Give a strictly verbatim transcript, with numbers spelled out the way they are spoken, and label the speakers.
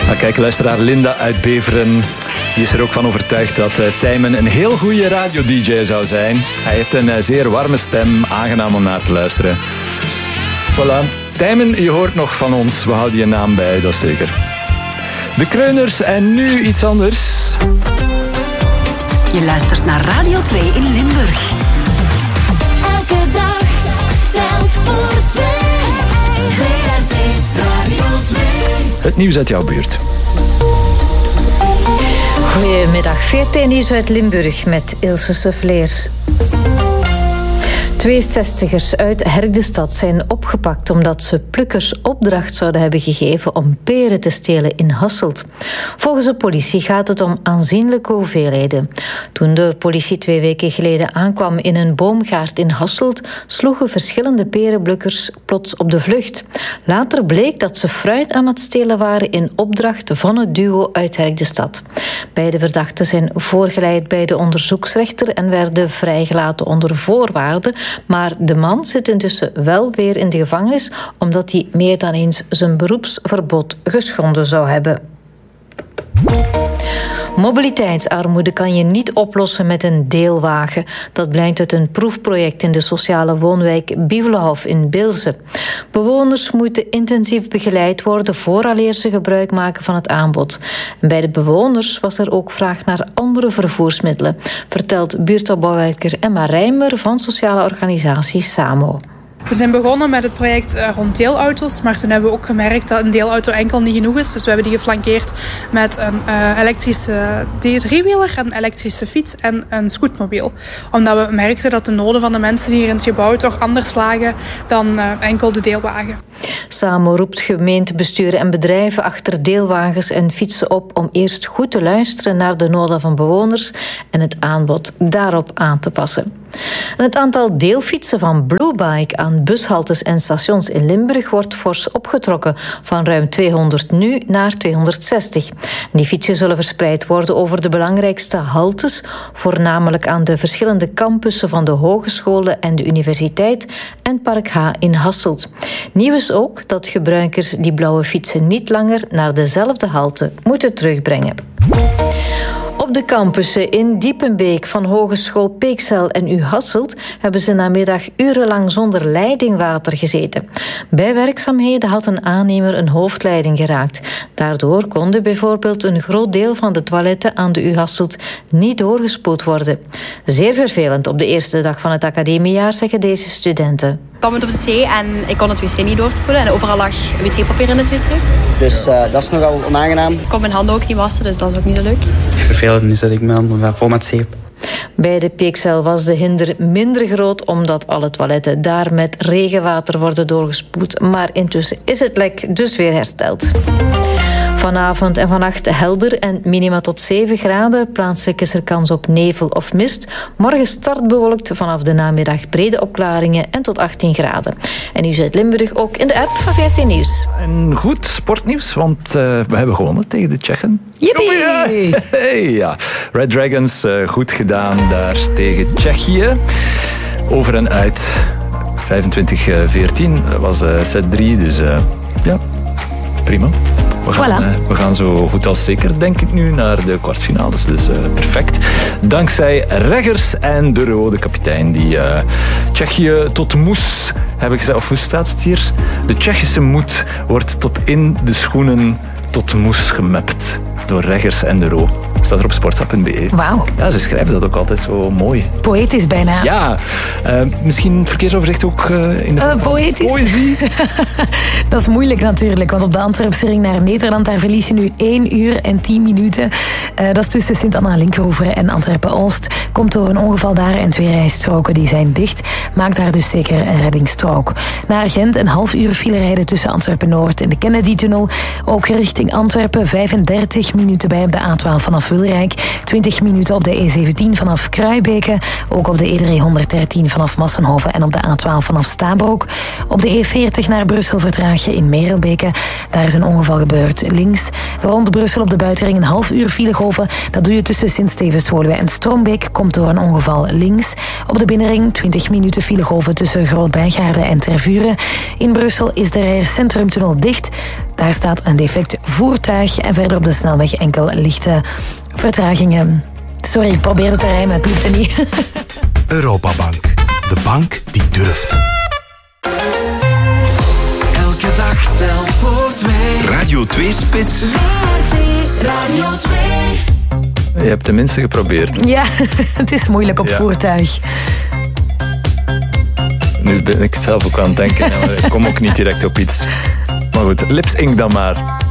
Speaker 1: Nou, kijk, luisteraar Linda uit Beveren. Die is er ook van overtuigd dat uh, Tijmen een heel goede radio-D J zou zijn. Hij heeft een uh, zeer warme stem, aangenaam om naar te luisteren. Voilà. Tijmen, je hoort nog van ons. We houden je naam bij, dat is zeker. De Kreuners en nu iets anders.
Speaker 2: Je luistert naar Radio twee in Limburg.
Speaker 3: Elke dag telt voor twee. V R T Radio twee.
Speaker 1: Het nieuws uit jouw buurt.
Speaker 4: Goedemiddag, V R T Nieuws uit Limburg met Ilse Suffleers. Twee zestigers uit Herkdestad zijn opgepakt omdat ze plukkers opdracht zouden hebben gegeven om peren te stelen in Hasselt. Volgens de politie gaat het om aanzienlijke hoeveelheden. Toen de politie twee weken geleden aankwam in een boomgaard in Hasselt, sloegen verschillende perenplukkers plots op de vlucht. Later bleek dat ze fruit aan het stelen waren in opdracht van het duo uit Herkdestad. Beide verdachten zijn voorgeleid bij de onderzoeksrechter en werden vrijgelaten onder voorwaarden. Maar de man zit intussen wel weer in de gevangenis omdat hij meer dan eens zijn beroepsverbod geschonden zou hebben. Mobiliteitsarmoede kan je niet oplossen met een deelwagen. Dat blijkt uit een proefproject in de sociale woonwijk Bievelhof in Bilze. Bewoners moeten intensief begeleid worden vooraleer ze gebruik maken van het aanbod. En bij de bewoners was er ook vraag naar andere vervoersmiddelen, vertelt buurtopbouwwerker Emma Rijmer van sociale organisatie SAMO.
Speaker 5: We zijn begonnen met het project rond deelauto's, maar toen hebben we ook gemerkt dat een deelauto enkel niet genoeg is. Dus we hebben die geflankeerd met een uh, elektrische driewieler, een elektrische fiets en een scootmobiel. Omdat we merkten dat de noden van de mensen hier in het gebouw toch anders lagen dan uh, enkel de deelwagen.
Speaker 4: SAMO roept gemeentebesturen en bedrijven achter deelwagens en fietsen op om eerst goed te luisteren naar de noden van bewoners en het aanbod daarop aan te passen. En het aantal deelfietsen van Bluebike aan bushaltes en stations in Limburg wordt fors opgetrokken, van ruim tweehonderd nu naar tweehonderdzestig. En die fietsen zullen verspreid worden over de belangrijkste haltes, voornamelijk aan de verschillende campussen van de hogescholen en de universiteit en Park H in Hasselt. Nieuw is ook dat gebruikers die blauwe fietsen niet langer naar dezelfde halte moeten terugbrengen. Op de campussen in Diepenbeek van Hogeschool Peekcel en U Hasselt hebben ze namiddag urenlang zonder leidingwater gezeten. Bij werkzaamheden had een aannemer een hoofdleiding geraakt. Daardoor konden bijvoorbeeld een groot deel van de toiletten aan de U Hasselt niet doorgespoeld worden. Zeer vervelend op de eerste dag van het academiejaar, zeggen deze studenten.
Speaker 6: Ik kwam op de zee en ik kon het wc niet doorspoelen en overal lag wc-papier in het wc.
Speaker 7: Dus uh, dat is nogal onaangenaam.
Speaker 6: Ik kon mijn handen ook niet wassen, dus dat is ook niet zo leuk.
Speaker 8: Vervelend is dat ik mijn handen vol met zeep.
Speaker 4: Bij de Peekcel was de hinder minder groot omdat alle toiletten daar met regenwater worden doorgespoeld. Maar intussen is het lek dus weer hersteld. Vanavond en vannacht helder en minima tot zeven graden. Plaatselijk is er kans op nevel of mist. Morgen start bewolkt, vanaf de namiddag brede opklaringen en tot achttien graden. En u ziet Limburg ook in de app van V R T Nieuws.
Speaker 1: En goed sportnieuws, want uh, we hebben gewonnen tegen de Tsjechen.
Speaker 4: Yippie!
Speaker 1: Ja. Hey, ja. Red Dragons, uh, goed gedaan daar tegen Tsjechië. Over en uit. vijfentwintig veertien was uh, set drie, dus uh, ja, prima. We gaan,
Speaker 4: voilà.
Speaker 1: uh, we gaan zo goed als zeker, denk ik nu, naar de kwartfinales. Dus uh, perfect. Dankzij Reggers en de rode kapitein die uh, Tsjechië tot moes hebben gezet. Of hoe staat het hier? De Tsjechische moed wordt tot in de schoenen tot moes gemapt door Reggers en de Roo. Staat er op sportstap punt be.
Speaker 9: Wauw.
Speaker 1: Ja, ze schrijven dat ook altijd zo mooi.
Speaker 9: Poëtisch bijna.
Speaker 1: Ja. Uh, misschien het verkeersoverzicht ook uh, in de
Speaker 9: uh, Poëtisch?
Speaker 1: Poëzie.
Speaker 9: Dat is moeilijk natuurlijk, want op de Antwerpse ring naar Nederland, daar verlies je nu één uur en tien minuten. Uh, dat is tussen Sint-Anna-Linkeroever en Antwerpen-Oost. Komt door een ongeval daar en twee rijstroken die zijn dicht. Maakt daar dus zeker een reddingsstrook. Naar Gent een half uur file rijden tussen Antwerpen-Noord en de Kennedy-tunnel. Ook richting Antwerpen vijfendertig minuten bij op de A twaalf vanaf Wilrijk. twintig minuten op de E zeventien vanaf Kruibeke. Ook op de E driehonderddertien vanaf Massenhoven en op de A twaalf vanaf Stabroek. Op de E veertig naar Brussel vertraag je in Merelbeke. Daar is een ongeval gebeurd. Links rond Brussel op de buitenring een half uur filegolven. Dat doe je tussen Sint-Stevens-Woluwe en Stroombeek. Komt door een ongeval links. Op de binnenring twintig minuten filegolven tussen Groot-Bijgaarden en Tervuren. In Brussel is de Rijers Centrumtunnel dicht. Daar staat een defect voertuig en verder op de snelweg enkel lichte vertragingen. Sorry, ik probeerde het te rijmen, het lukte niet.
Speaker 10: Europabank, de bank die durft.
Speaker 11: Elke dag telt voor twee.
Speaker 10: Radio twee Spits.
Speaker 3: W R T Radio twee.
Speaker 1: Je hebt tenminste geprobeerd.
Speaker 9: Ja, het is moeilijk op
Speaker 1: Ja.
Speaker 9: voertuig.
Speaker 1: Nu ben ik zelf ook aan het denken. Ik kom ook niet direct op iets. Maar goed, Lips Inc dan maar.